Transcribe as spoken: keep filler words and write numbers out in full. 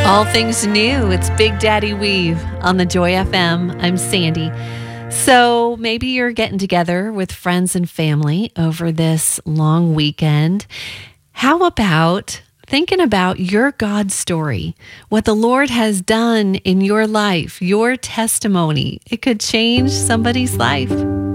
All things new. It's Big Daddy Weave on the Joy F M. I'm Sandy. So maybe you're getting together with friends and family over this long weekend. How about thinking about your God story, what the Lord has done in your life, your testimony? It could change somebody's life.